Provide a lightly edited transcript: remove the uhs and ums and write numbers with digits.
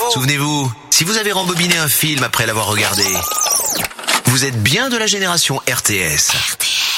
Souvenez-vous, si vous avez rembobiné un film après l'avoir regardé, vous êtes bien de la génération RTS.